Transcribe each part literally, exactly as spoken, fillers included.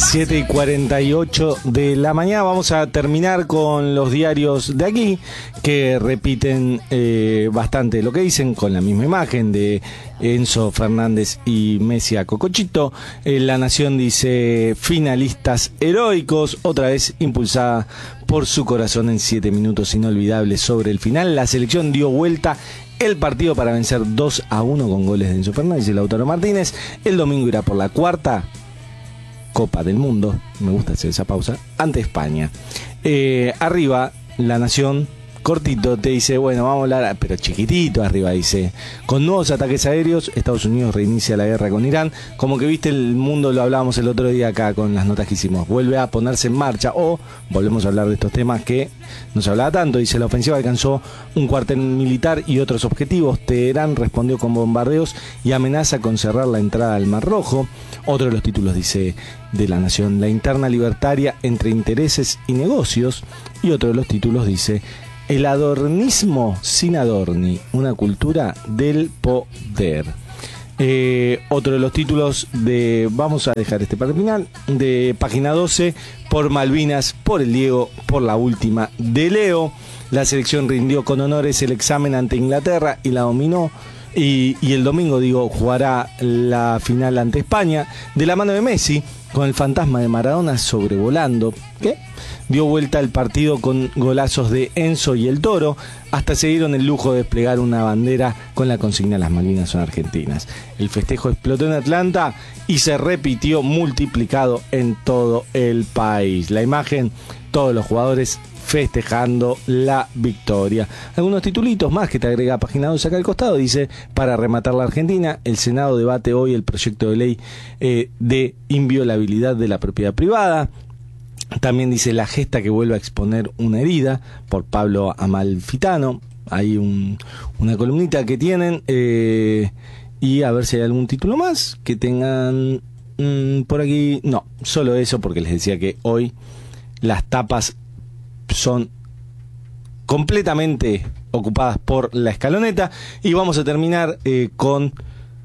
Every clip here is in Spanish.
siete y cuarenta y ocho de la mañana. Vamos a terminar con los diarios de aquí, que repiten eh, bastante lo que dicen, con la misma imagen de Enzo Fernández y Messi a Cocochito. Eh, La Nación dice finalistas heroicos, otra vez impulsada por su corazón en siete minutos inolvidables sobre el final. La selección dio vuelta el partido para vencer dos a uno con goles de Enzo Fernández y Lautaro Martínez. El domingo irá por la cuarta Copa del Mundo, me gusta hacer esa pausa, ante España. Eh, arriba, La Nación, cortito, te dice, bueno, vamos a hablar, pero chiquitito arriba, dice, con nuevos ataques aéreos, Estados Unidos reinicia la guerra con Irán. Como que viste el mundo, lo hablábamos el otro día acá con las notas que hicimos, vuelve a ponerse en marcha, o volvemos a hablar de estos temas que no se hablaba tanto. Dice, la ofensiva alcanzó un cuartel militar y otros objetivos. Teherán respondió con bombardeos y amenaza con cerrar la entrada al Mar Rojo. Otro de los títulos, dice, de La Nación, la interna libertaria entre intereses y negocios. Y otro de los títulos dice, el adornismo sin Adorni, una cultura del poder. Eh, otro de los títulos de, vamos a dejar este para el final, de página doce, por Malvinas, por el Diego, por la última de Leo. La selección rindió con honores el examen ante Inglaterra y la dominó. Y, y el domingo, digo, jugará la final ante España, de la mano de Messi, con el fantasma de Maradona sobrevolando. ¿Qué? Dio vuelta el partido con golazos de Enzo y el Toro, hasta se dieron el lujo de desplegar una bandera con la consigna "Las Malvinas son argentinas". El festejo explotó en Atlanta y se repitió multiplicado en todo el país. La imagen, todos los jugadores festejando la victoria. Algunos titulitos más que te agrega página dos acá al costado. Dice, para rematar la Argentina, el Senado debate hoy el proyecto de ley eh, de inviolabilidad de la propiedad privada. También dice, la gesta que vuelve a exponer una herida, por Pablo Amalfitano. Hay un, una columnita que tienen, eh, y a ver si hay algún título más que tengan mmm, por aquí. No, solo eso, porque les decía que hoy las tapas son completamente ocupadas por la escaloneta. Y vamos a terminar eh, con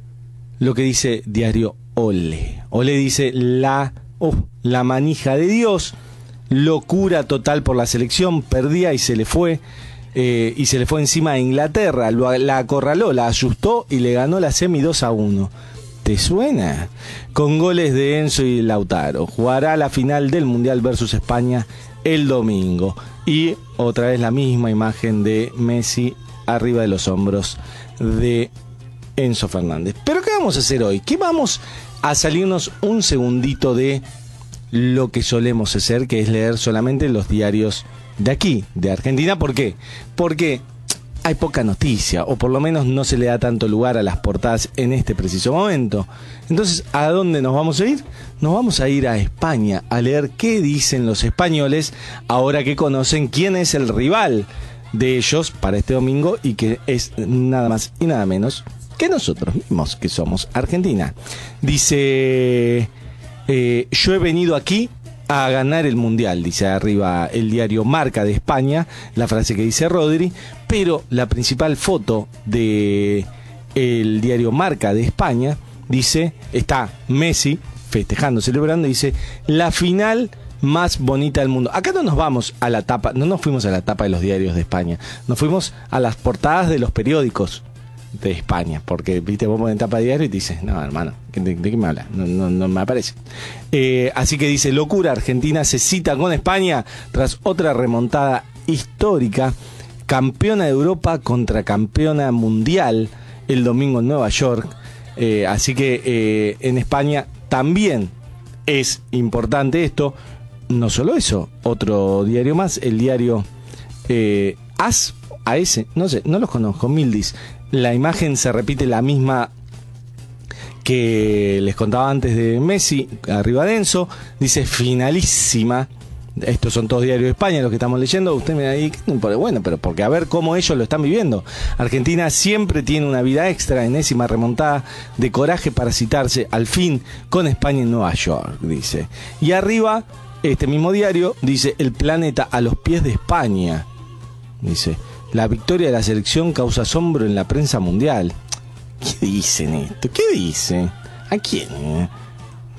lo que dice Diario Olé. Olé dice, la, oh, la manija de Dios, locura total por la selección, perdía y se le fue, eh, y se le fue encima a Inglaterra, lo, la acorraló, la asustó y le ganó la semi dos a uno. ¿Te suena? Con goles de Enzo y Lautaro. Jugará la final del Mundial versus España el domingo. Y otra vez la misma imagen de Messi arriba de los hombros de Enzo Fernández. ¿Pero qué vamos a hacer hoy? ¿Qué vamos a salirnos un segundito de lo que solemos hacer, que es leer solamente los diarios de aquí, de Argentina? ¿Por qué? Porque hay poca noticia, o por lo menos no se le da tanto lugar a las portadas en este preciso momento. Entonces, ¿a dónde nos vamos a ir? Nos vamos a ir a España, a leer qué dicen los españoles, ahora que conocen quién es el rival de ellos para este domingo, y que es nada más y nada menos que nosotros mismos, que somos Argentina. Dice, eh, yo he venido aquí a ganar el Mundial, dice arriba el diario Marca de España, la frase que dice Rodri, pero la principal foto de el diario Marca de España dice, está Messi festejando, celebrando, dice, la final más bonita del mundo. Acá no nos vamos a la tapa, no nos fuimos a la tapa de los diarios de España, nos fuimos a las portadas de los periódicos de España, porque viste, vos pones tapa de diario y te dices, no, hermano, ¿de, de qué me hablas? No, no, no me aparece. Eh, así que dice, locura, Argentina se cita con España tras otra remontada histórica, campeona de Europa contra campeona mundial el domingo en Nueva York. Eh, así que eh, en España también es importante esto. No solo eso, otro diario más, el diario eh, AS, A S, no sé, no los conozco, Mildis. La imagen se repite la misma que les contaba antes de Messi, arriba de Enzo, dice finalísima. Estos son todos diarios de España los que estamos leyendo. Usted me ahí, bueno, pero porque a ver cómo ellos lo están viviendo. Argentina siempre tiene una vida extra, enésima remontada de coraje para citarse al fin con España en Nueva York, dice. Y arriba, este mismo diario dice, el planeta a los pies de España, dice. La victoria de la selección causa asombro en la prensa mundial. ¿Qué dicen esto? ¿Qué dicen? ¿A quién?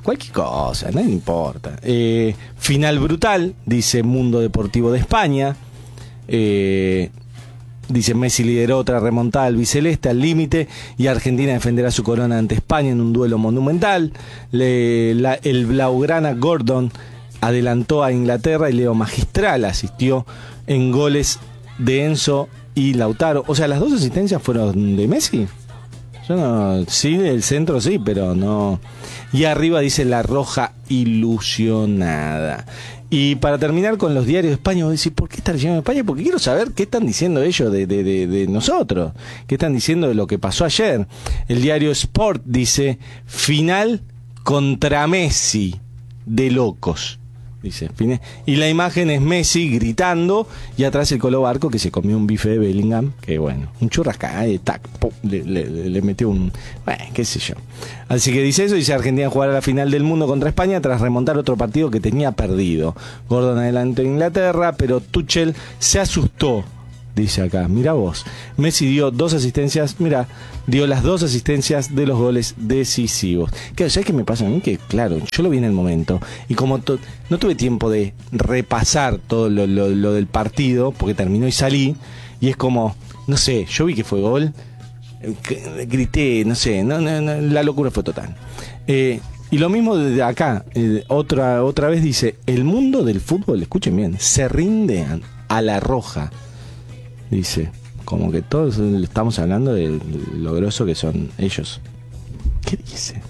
cualquier cosa, nadie le importa. Eh, final brutal, dice Mundo Deportivo de España. Eh, dice Messi lideró otra remontada albiceleste al límite y Argentina defenderá su corona ante España en un duelo monumental. Le, la, el Blaugrana Gordon adelantó a Inglaterra y Leo Magistral asistió en goles de Enzo y Lautaro. O sea, las dos asistencias fueron de Messi. Yo no, sí, del centro sí, pero no. Y arriba dice La Roja ilusionada. Y para terminar con los diarios de España, vos decís, ¿por qué están leyendo de España? Porque quiero saber qué están diciendo ellos de, de, de, de nosotros. ¿Qué están diciendo de lo que pasó ayer? El diario Sport dice, final contra Messi, de locos. Dice, y la imagen es Messi gritando y atrás el Colo Barco que se comió un bife de Bellingham, que bueno, un churrasca, eh, tac, pum, le, le, le metió un, bueno, qué sé yo. Así que dice eso, dice Argentina jugará la final del mundo contra España tras remontar otro partido que tenía perdido. Gordon adelantó a Inglaterra, pero Tuchel se asustó. Dice acá, mira vos, Messi dio dos asistencias, mira, dio las dos asistencias de los goles decisivos. Claro, ¿sabes qué me pasa a mí? Que claro, yo lo vi en el momento y como to- no tuve tiempo de repasar todo lo, lo, lo del partido, porque terminó y salí, y es como, no sé, yo vi que fue gol, grité, no sé, no, no, no, la locura fue total. Eh, y lo mismo de acá, eh, otra, otra vez dice, el mundo del fútbol, escuchen bien, se rinde a, a La Roja. Dice, como que todos estamos hablando de lo groso que son ellos. ¿Qué dice?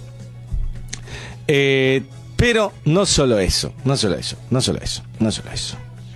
Eh, pero no solo eso, no solo eso, no solo eso, no solo eso.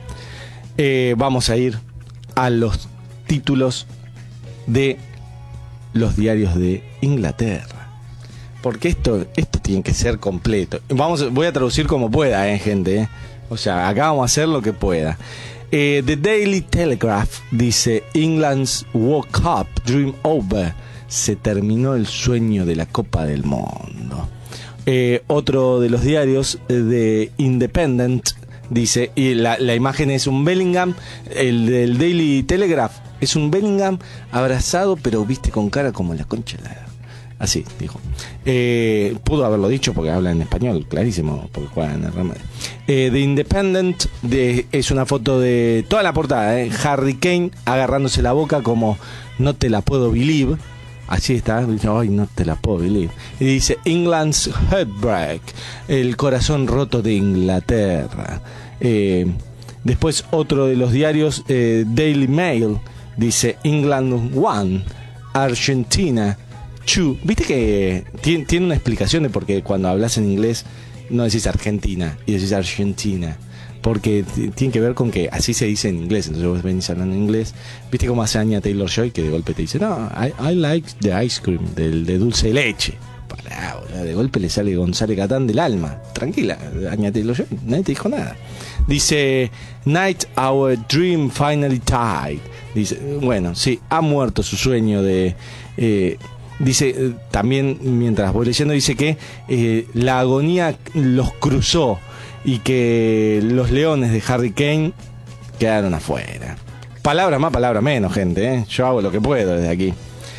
Eh, vamos a ir a los títulos de los diarios de Inglaterra. Porque esto, esto tiene que ser completo. Vamos, voy a traducir como pueda, eh, gente. Eh. O sea, acá vamos a hacer lo que pueda. Eh, The Daily Telegraph dice, England's World Cup Dream Over. Se terminó el sueño de la Copa del Mundo. Eh, otro de los diarios, eh, de Independent, dice, y la, la imagen es un Bellingham, el del Daily Telegraph, es un Bellingham abrazado, pero viste con cara como la concha de la... Así, dijo. Eh, pudo haberlo dicho porque habla en español, clarísimo, porque juega en el Real Madrid. Eh, The Independent de, es una foto de toda la portada, eh, Harry Kane agarrándose la boca como no te la puedo believe. Así está, dice, ay, no te la puedo believe. Y dice, England's Heartbreak, el corazón roto de Inglaterra. Eh, después otro de los diarios, eh, Daily Mail, dice, England One, Argentina Chu. Viste que tiene, tiene una explicación de por qué cuando hablas en inglés no decís Argentina y decís Argentina, porque t- tiene que ver con que así se dice en inglés. Entonces vos venís hablando en inglés, viste cómo hace Anya Taylor-Joy, que de golpe te dice, no, I, I like the ice cream, del de dulce de leche. Pará, boludo, de golpe le sale González Catán del alma. Tranquila, Anya Taylor-Joy, nadie te dijo nada. Dice, Night Our Dream Finally Died. Dice, bueno, sí, ha muerto su sueño de... Eh, Dice, eh, también mientras voy leyendo, dice que eh, la agonía los cruzó y que los leones de Harry Kane quedaron afuera. Palabra más, palabra menos, gente, ¿eh? Yo hago lo que puedo desde aquí.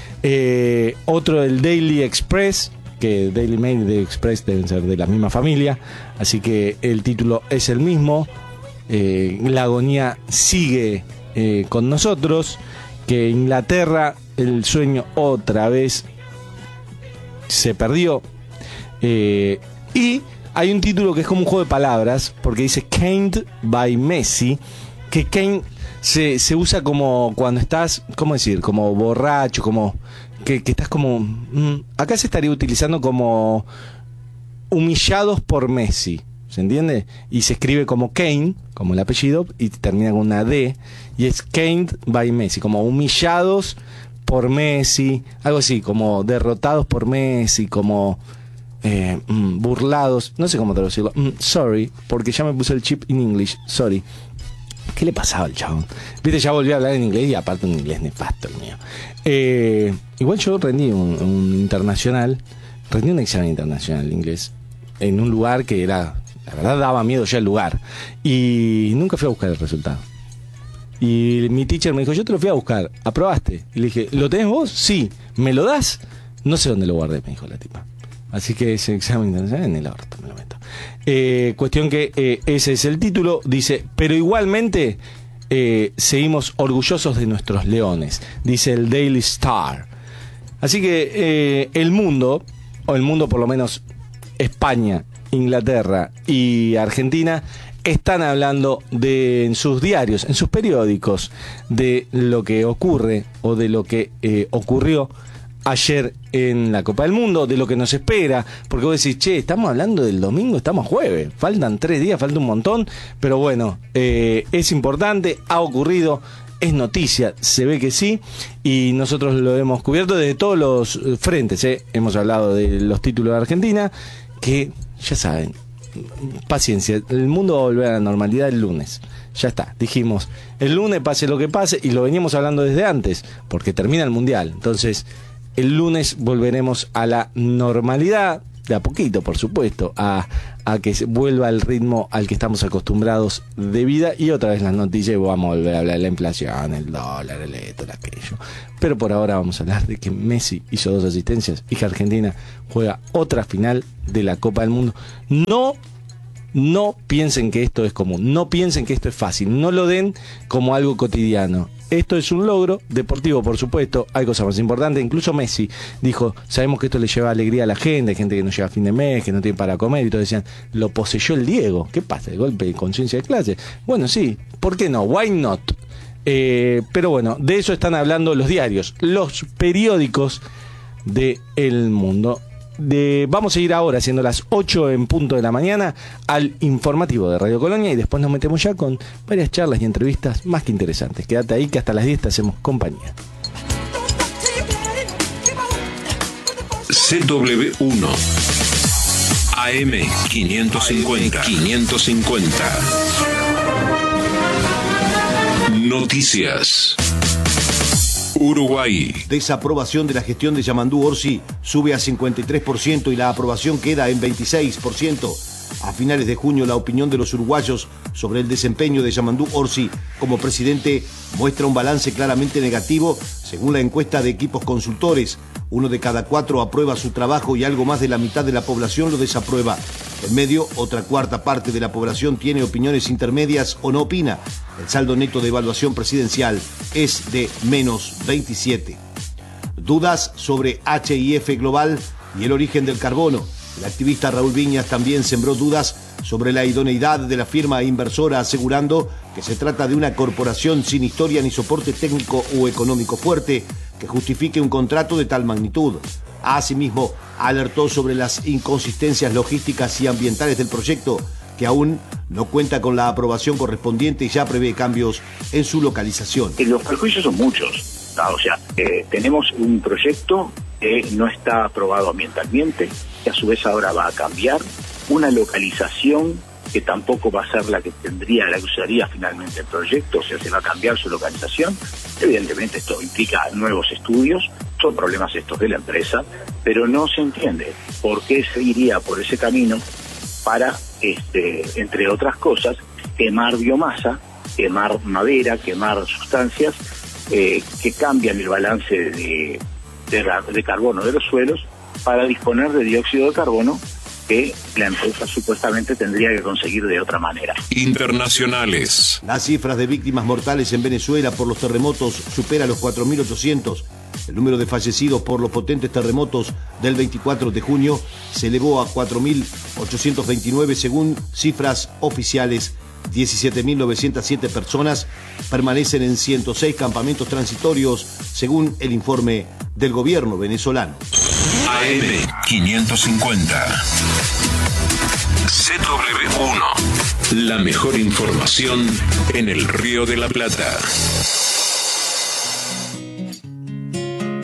Eh, otro del Daily Express, que Daily Mail y Daily Express deben ser de la misma familia, así que el título es el mismo. Eh, la agonía sigue eh, con nosotros, que Inglaterra, el sueño otra vez se perdió. Eh, y hay un título que es como un juego de palabras, porque dice Caned by Messi, que Kane se, se usa como cuando estás, ¿cómo decir? Como borracho, como que, que estás como... Mm, acá se estaría utilizando como humillados por Messi, ¿se entiende? Y se escribe como Kane, como el apellido, y termina con una D, y es Caned by Messi, como humillados por Messi, algo así, como derrotados por Messi, como eh, mm, burlados, no sé cómo traducirlo. Mm, sorry, porque ya me puse el chip in English, sorry. ¿Qué le pasaba al chabón? Viste, ya volví a hablar en inglés y aparte un inglés nefasto el mío. Eh, igual yo rendí un, un internacional, rendí un examen internacional de inglés en un lugar que era, la verdad daba miedo ya el lugar, y nunca fui a buscar el resultado. Y mi teacher me dijo, yo te lo fui a buscar, ¿aprobaste? Y le dije, ¿lo tenés vos? Sí. ¿Me lo das? No sé dónde lo guardé, me dijo la tipa. Así que ese examen internacional en el orto me lo meto. Eh, cuestión que eh, ese es el título, dice, pero igualmente eh, seguimos orgullosos de nuestros leones, dice el Daily Star. Así que eh, el mundo, o el mundo por lo menos España, Inglaterra y Argentina, están hablando de, en sus diarios, en sus periódicos, de lo que ocurre o de lo que eh, ocurrió ayer en la Copa del Mundo, de lo que nos espera, porque vos decís, che, estamos hablando del domingo, estamos jueves, faltan tres días, falta un montón, pero bueno, eh, es importante, ha ocurrido, es noticia, se ve que sí, y nosotros lo hemos cubierto desde todos los frentes, ¿eh? Hemos hablado de los títulos de Argentina, que ya saben, paciencia, el mundo va a volver a la normalidad el lunes. Ya está, dijimos, el lunes pase lo que pase, y lo veníamos hablando desde antes, porque termina el Mundial. Entonces, el lunes volveremos a la normalidad, de a poquito, por supuesto, a, a que vuelva el ritmo al que estamos acostumbrados de vida, y otra vez las noticias, vamos a volver a hablar de la inflación, el dólar, el esto, el aquello. Pero por ahora vamos a hablar de que Messi hizo dos asistencias y que Argentina juega otra final de la Copa del Mundo. No No piensen que esto es común, no piensen que esto es fácil, no lo den como algo cotidiano. Esto es un logro deportivo, por supuesto, hay cosas más importantes. Incluso Messi dijo, sabemos que esto le lleva alegría a la gente, hay gente que no llega a fin de mes, que no tiene para comer, y todos decían, lo poseyó el Diego. ¿Qué pasa? ¿El golpe de conciencia de clase? Bueno, sí, ¿por qué no? Why not? Eh, pero bueno, de eso están hablando los diarios, los periódicos del mundo. De, vamos a ir ahora, siendo las ocho en punto de la mañana, al informativo de Radio Colonia, y después nos metemos ya con varias charlas y entrevistas más que interesantes. Quédate ahí que hasta las diez te hacemos compañía. C W uno A M quinientos cincuenta quinientos cincuenta Noticias. Uruguay. Desaprobación de la gestión de Yamandú Orsi sube a cincuenta y tres por ciento y la aprobación queda en veintiséis por ciento. A finales de junio, la opinión de los uruguayos sobre el desempeño de Yamandú Orsi como presidente muestra un balance claramente negativo, según la encuesta de equipos consultores. Uno de cada cuatro aprueba su trabajo y algo más de la mitad de la población lo desaprueba. En medio, otra cuarta parte de la población tiene opiniones intermedias o no opina. El saldo neto de evaluación presidencial es de menos veintisiete. Dudas sobre H I F Global y el origen del carbono. El activista Raúl Viñas también sembró dudas sobre la idoneidad de la firma inversora, asegurando que se trata de una corporación sin historia ni soporte técnico o económico fuerte que justifique un contrato de tal magnitud. Asimismo, alertó sobre las inconsistencias logísticas y ambientales del proyecto, que aún no cuenta con la aprobación correspondiente y ya prevé cambios en su localización. Los perjuicios son muchos. O sea, eh, tenemos un proyecto que no está aprobado ambientalmente, que a su vez ahora va a cambiar, una localización que tampoco va a ser la que tendría, la que usaría finalmente el proyecto, o sea, se va a cambiar su localización. Evidentemente esto implica nuevos estudios, son problemas estos de la empresa, pero no se entiende por qué se iría por ese camino para, este, entre otras cosas, quemar biomasa, quemar madera, quemar sustancias eh, que cambian el balance de, de, de carbono de los suelos para disponer de dióxido de carbono que la empresa supuestamente tendría que conseguir de otra manera. Internacionales. Las cifras de víctimas mortales en Venezuela por los terremotos supera los cuatro mil ochocientos. El número de fallecidos por los potentes terremotos del veinticuatro de junio se elevó a cuatro mil ochocientos veintinueve según cifras oficiales. diecisiete mil novecientos siete personas permanecen en ciento seis campamentos transitorios, según el informe del gobierno venezolano. A M quinientos cincuenta C W uno La mejor información en el Río de la Plata.